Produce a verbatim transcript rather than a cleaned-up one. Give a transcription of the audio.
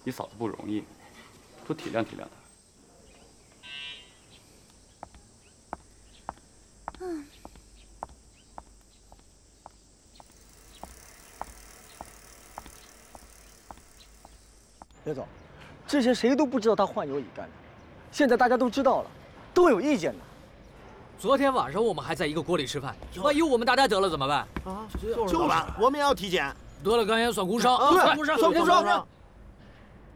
你嫂子不容易，多体谅体谅她。 嗯。 别走，之前谁都不知道他患有乙肝的，现在大家都知道了，都有意见的。 昨天晚上我们还在一个锅里吃饭，万一我们大家得了怎么办？ 啊，就是我们要体检。 得了肝炎算工伤， 对， 工伤算工伤。